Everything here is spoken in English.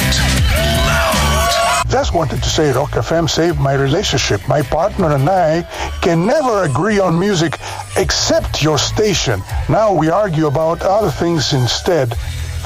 Get loud. Just wanted to say Rock FM saved my relationship. My partner and I can never agree on music except your station. Now we argue about other things instead.